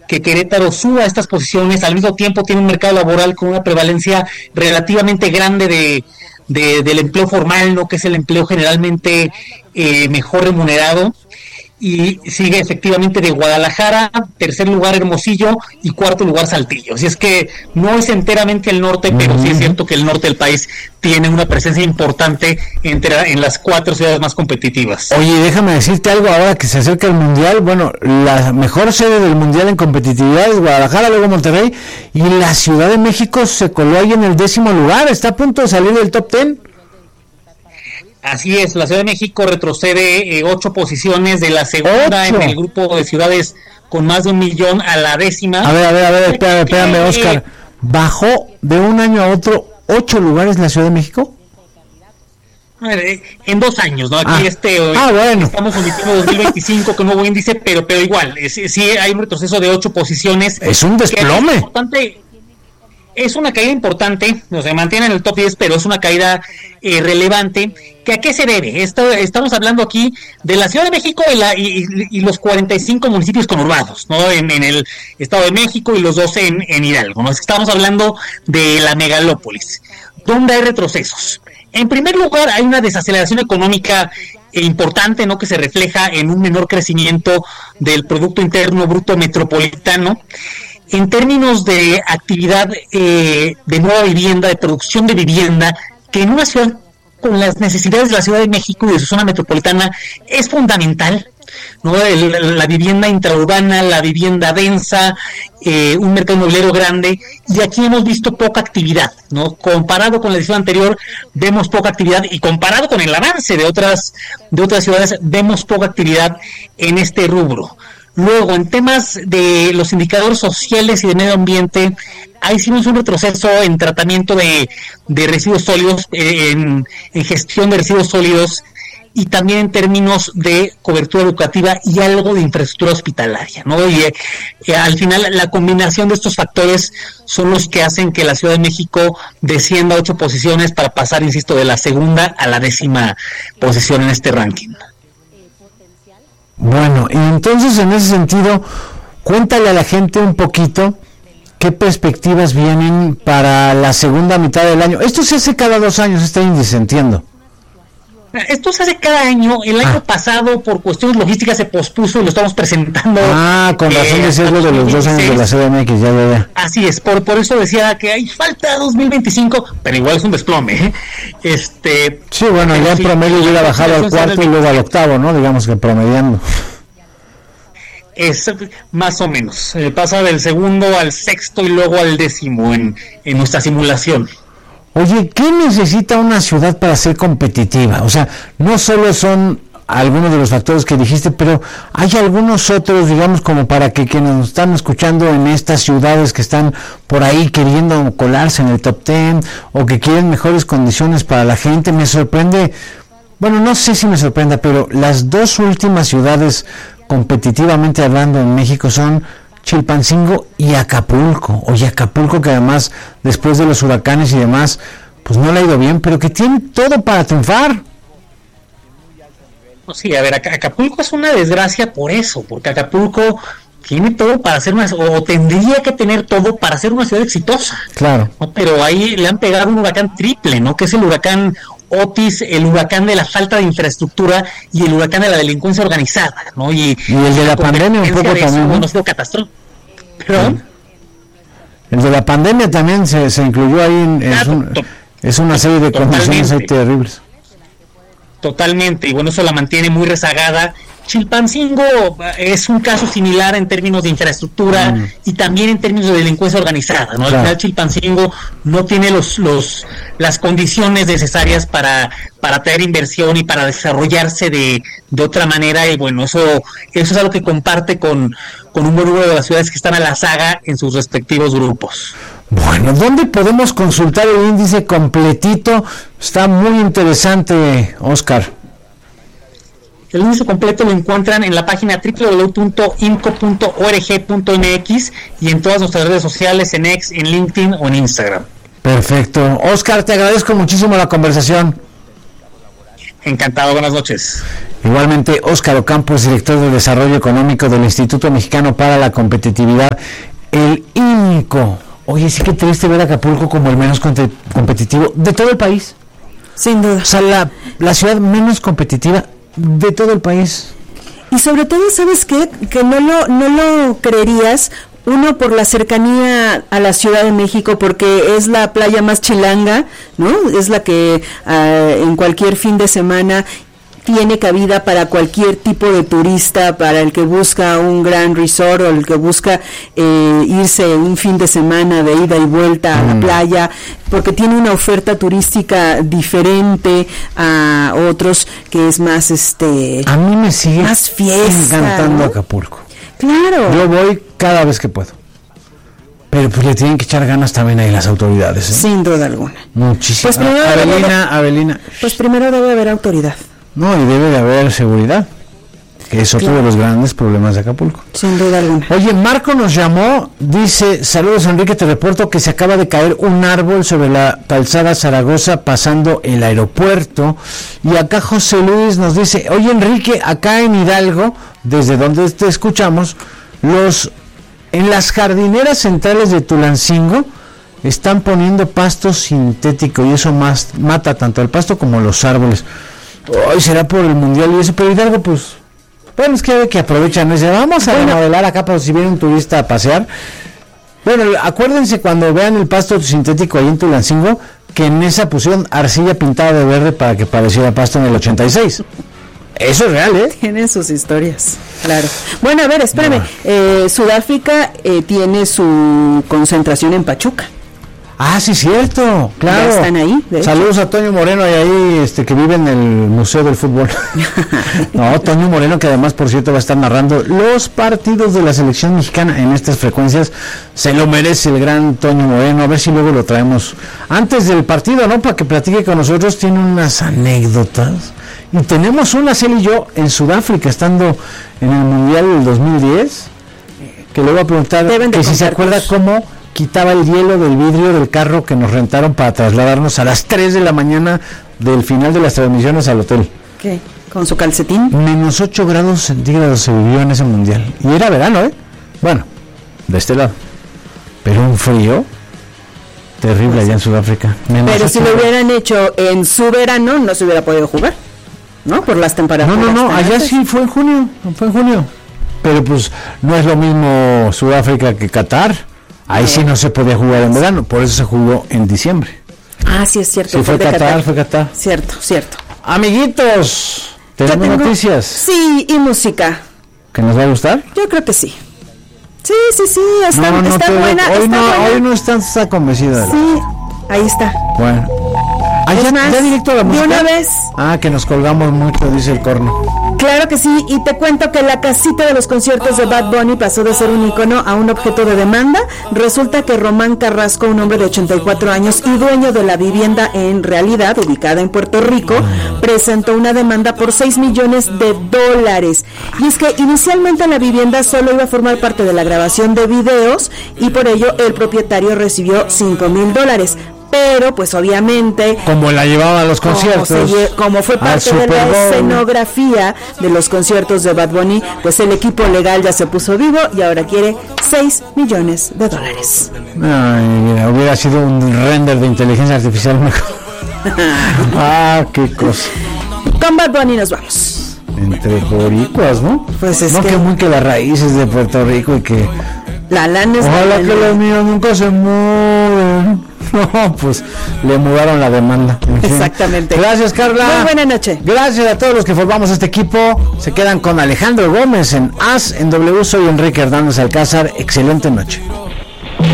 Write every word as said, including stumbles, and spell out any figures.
que Querétaro suba a estas posiciones. Al mismo tiempo tiene un mercado laboral con una prevalencia relativamente grande de, de del empleo formal, ¿no? Que es el empleo generalmente eh, mejor remunerado. Y sigue efectivamente de Guadalajara, tercer lugar Hermosillo y cuarto lugar Saltillo. Así es que no es enteramente el norte, pero sí es cierto que el norte del país tiene una presencia importante entre, en las cuatro ciudades más competitivas. Oye, déjame decirte algo ahora que se acerca el Mundial. Bueno, la mejor sede del Mundial en competitividad es Guadalajara, luego Monterrey, y la Ciudad de México se coló ahí en el décimo lugar, está a punto de salir del top ten. Así es, la Ciudad de México retrocede eh, ocho posiciones de la segunda ¿Ocho? en el grupo de ciudades con más de un millón a la décima. A ver, a ver, a ver, espérame, espérame, Oscar. ¿Bajó de un año a otro ocho lugares la Ciudad de México? En dos años, ¿no? Aquí ah, este ah, bueno. estamos omitiendo dos mil veinticinco con nuevo índice, pero pero igual, es, sí hay un retroceso de ocho posiciones. Es un desplome. Es importante. Es una caída importante, o sea, se mantiene en el top diez, pero es una caída eh, relevante. ¿Que a qué se debe? Esto, estamos hablando aquí de la Ciudad de México y, la, y, y los cuarenta y cinco municipios conurbados, ¿no? En, en el Estado de México y los doce en, en Hidalgo, ¿no? Estamos hablando de la megalópolis, donde hay retrocesos. En primer lugar, hay una desaceleración económica importante, ¿no? Que se refleja en un menor crecimiento del Producto Interno Bruto Metropolitano. En términos de actividad eh, de nueva vivienda, de producción de vivienda, que en una ciudad con las necesidades de la Ciudad de México y de su zona metropolitana es fundamental, ¿no? El, la vivienda intraurbana, la vivienda densa, eh, un mercado inmobiliario grande, y aquí hemos visto poca actividad, ¿no? Comparado con la edición anterior, vemos poca actividad, y comparado con el avance de otras, de otras ciudades, vemos poca actividad en este rubro. Luego, en temas de los indicadores sociales y de medio ambiente, ahí hicimos un retroceso en tratamiento de, de residuos sólidos, en, en gestión de residuos sólidos, y también en términos de cobertura educativa y algo de infraestructura hospitalaria, ¿no? Y eh, al final la combinación de estos factores son los que hacen que la Ciudad de México descienda ocho posiciones para pasar, insisto, de la segunda a la décima posición en este ranking. Bueno, y entonces en ese sentido, cuéntale a la gente un poquito qué perspectivas vienen para la segunda mitad del año. Esto se hace cada dos años, este índice, entiendo. Esto se hace cada año. El año ah. pasado, por cuestiones logísticas, se pospuso y lo estamos presentando. Ah, con razón eh, decías lo de los dos años de la C D M X, ya, ya, ya. Así es, por, por eso decía que hay falta dos mil veinticinco, pero igual es un desplome, ¿eh? Este, sí, bueno, ya en sí, promedio hubiera bajado al cuarto y luego al octavo, ¿no? Digamos que promediando. Es más o menos. Eh, pasa del segundo al sexto y luego al décimo en, en nuestra simulación. Oye, ¿qué necesita una ciudad para ser competitiva? O sea, no solo son algunos de los factores que dijiste, pero hay algunos otros, digamos, como para que quienes nos están escuchando en estas ciudades que están por ahí queriendo colarse en el top ten o que quieren mejores condiciones para la gente. Me sorprende, bueno, no sé si me sorprenda, pero las dos últimas ciudades competitivamente hablando en México son Chilpancingo y Acapulco. Oye, Acapulco, que además después de los huracanes y demás, pues no le ha ido bien, pero que tiene todo para triunfar. Sí, a ver, Acapulco es una desgracia por eso, porque Acapulco tiene todo para ser una, o tendría que tener todo para ser una ciudad exitosa. Claro. ¿No? Pero ahí le han pegado un huracán triple, ¿no? Que es el huracán Otis, el huracán de la falta de infraestructura y el huracán de la delincuencia organizada, ¿no? Y, y el de la, la pandemia un poco también, eso, ¿no? No ha sido catastrófico. ¿Perdón? El de la pandemia también se, se incluyó ahí, en, es, claro, un, to- es una serie de condiciones ahí terribles. Totalmente, y bueno, eso la mantiene muy rezagada. Chilpancingo es un caso similar en términos de infraestructura mm. y también en términos de delincuencia organizada, ¿no? Claro. Al final Chilpancingo no tiene los los las condiciones necesarias para para atraer inversión y para desarrollarse de, de otra manera, y bueno, eso eso es algo que comparte con, con un buen número de las ciudades que están a la saga en sus respectivos grupos. Bueno, ¿dónde podemos consultar el índice completito? Está muy interesante, Oscar. El índice completo lo encuentran en la página doble u doble u doble u punto i m c o punto org punto m x y en todas nuestras redes sociales, en X, en LinkedIn o en Instagram. Perfecto. Oscar, te agradezco muchísimo la conversación. Encantado, buenas noches. Igualmente, Óscar Ocampo es director de Desarrollo Económico del Instituto Mexicano para la Competitividad, el I N C O. Oye, sí que triste ver a Acapulco como el menos competitivo de todo el país. Sin duda. O sea, la, la ciudad menos competitiva de todo el país. Y sobre todo, ¿sabes qué? Que no lo, no lo creerías, uno por la cercanía a la Ciudad de México, porque es la playa más chilanga, ¿no? Es la que uh, en cualquier fin de semana tiene cabida para cualquier tipo de turista, para el que busca un gran resort o el que busca eh, irse un fin de semana de ida y vuelta a mm. la playa, porque tiene una oferta turística diferente a otros, que es más este a mí me sigue más fiesta, encantando, ¿no? Acapulco. Claro. Yo voy cada vez que puedo. Pero pues le tienen que echar ganas también ahí las autoridades, ¿eh? Sin duda alguna. Muchísimas. Pues primero Avelina, debe, Avelina. Pues primero debe haber autoridad. No, y debe de haber seguridad, que es otro claro. de los grandes problemas de Acapulco. Sin duda alguna. Oye, Marco nos llamó, dice, saludos Enrique, te reporto que se acaba de caer un árbol sobre la calzada Zaragoza pasando el aeropuerto. Y acá José Luis nos dice, oye Enrique, acá en Hidalgo, desde donde te escuchamos, los en las jardineras centrales de Tulancingo están poniendo pasto sintético y eso más mata tanto al pasto como los árboles. Hoy será por el mundial y eso, pero Hidalgo, pues, bueno, es que, que aprovechan, ¿no? Dice, vamos a bueno, remodelar acá para si viene un turista a pasear. Bueno, acuérdense cuando vean el pasto sintético ahí en Tulancingo, que en esa pusieron arcilla pintada de verde para que pareciera pasto en el ochenta y seis. Eso es real, ¿eh? Tienen sus historias, claro. Bueno, a ver, espérame, no. eh, Sudáfrica eh, tiene su concentración en Pachuca. Ah, sí, cierto, claro. Ya están ahí. Saludos a Toño Moreno, y ahí este, que vive en el Museo del Fútbol. No, Toño Moreno, que además, por cierto, va a estar narrando los partidos de la selección mexicana en estas frecuencias. Se lo merece el gran Toño Moreno. A ver si luego lo traemos antes del partido, ¿no? Para que platique con nosotros. Tiene unas anécdotas. Y tenemos unas, él y yo, en Sudáfrica, estando en el Mundial del dos mil diez, que le voy a preguntar de que si se acuerda cómo quitaba el hielo del vidrio del carro que nos rentaron para trasladarnos a las tres de la mañana del final de las transmisiones al hotel. ¿Qué? ¿Con su calcetín? Menos ocho grados centígrados se vivió en ese mundial. Y era verano, ¿eh? Bueno, de este lado. Pero un frío terrible pues, allá en Sudáfrica. Menos pero si lo hubieran hecho en su verano, no se hubiera podido jugar, ¿no? Por las temperaturas. No, no, no, allá antes. Sí fue en junio, fue en junio. Pero pues no es lo mismo Sudáfrica que Qatar. Ahí sí no se podía jugar en verano, por eso se jugó en diciembre. Ah, sí, es cierto. Sí, fue, fue Qatar, Qatar, fue Qatar. Cierto, cierto. Amiguitos, ¿tenemos tengo? noticias? Sí, y música. ¿Que nos va a gustar? Yo creo que sí. Sí, sí, sí, está, no, no está buena. Hoy, está no, buena. hoy no estás tan convencida. Sí, ahí está. Bueno. Ah, ya, más, ya directo a la música. De una vez. Ah, que nos colgamos mucho, dice el corno. Claro que sí, y te cuento que la casita de los conciertos de Bad Bunny pasó de ser un icono a un objeto de demanda. Resulta que Román Carrasco, un hombre de ochenta y cuatro años y dueño de la vivienda en realidad ubicada en Puerto Rico, presentó una demanda por seis millones de dólares. Y es que inicialmente la vivienda solo iba a formar parte de la grabación de videos y por ello el propietario recibió cinco mil dólares. Pero, pues obviamente... Como la llevaba a los conciertos. Como, se, como fue parte de la escenografía de los conciertos de Bad Bunny, pues el equipo legal ya se puso vivo y ahora quiere seis millones de dólares. Ay, mira, hubiera sido un render de inteligencia artificial mejor. Ah, qué cosa. Con Bad Bunny nos vamos. Entre boricuas, ¿no? Pues es no, que... que muy que las raíces de Puerto Rico y que... La lana es... Ojalá que los míos nunca se mueven. No, pues le mudaron la demanda. Exactamente. Gracias, Carla. Muy buena noche. Gracias a todos los que formamos este equipo. Se quedan con Alejandro Gómez en A S, en W. Soy Enrique Hernández Alcázar. Excelente noche.